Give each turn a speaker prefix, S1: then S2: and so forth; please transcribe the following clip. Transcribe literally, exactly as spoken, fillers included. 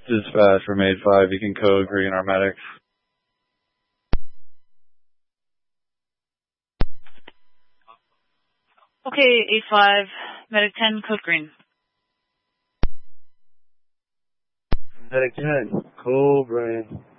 S1: Dispatch from eight five, you can code green our medics.
S2: Okay, eight five, medic ten, code green.
S3: Medic ten, code green.